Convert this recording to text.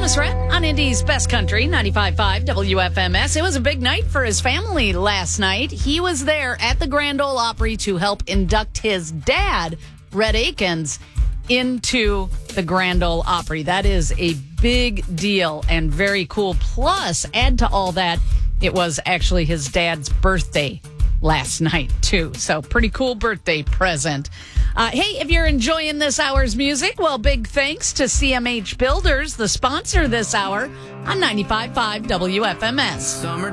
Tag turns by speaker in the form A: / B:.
A: Thomas Rhett on Indy's Best Country, 95.5 WFMS. It was a big night for his family last night. He was there at the Grand Ole Opry to help induct his dad, Rhett Akins, into the Grand Ole Opry. That is a big deal and very cool. Plus, add to all that, it was actually his dad's birthday last night, too. So pretty cool birthday present. Hey, if you're enjoying this hour's music, well, big thanks to CMH Builders, the sponsor this hour on 95.5 WFMS.